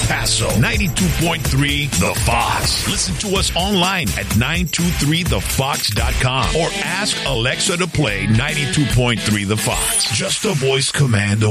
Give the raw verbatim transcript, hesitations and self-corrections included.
Paso, ninety-two point three The Fox. Listen to us online at nine two three the fox dot com or ask Alexa to play ninety-two point three The Fox. Just a voice command